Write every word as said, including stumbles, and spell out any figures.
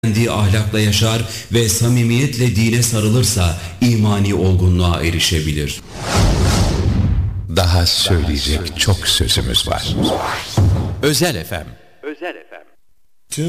beğendiği ahlakla yaşar ve samimiyetle dine sarılırsa imani olgunluğa erişebilir. Daha söyleyecek çok sözümüz var. Özel F M. Özel F M.